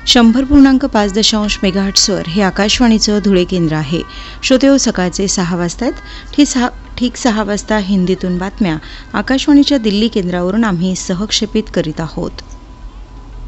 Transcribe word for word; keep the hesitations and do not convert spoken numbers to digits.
शंभर पूर्णांक पाच दशांश मेगाहर्ट्सवर हे आकाशवाणीचं धुळे केंद्र आहे. श्रोतेहो, सकाळचे सहा वाजतायत. ठीक सहा ठीक सहा वाजता हिंदीतून बातम्या आकाशवाणीच्या दिल्ली केंद्रावरून आम्ही सहक्षेपित करीत आहोत.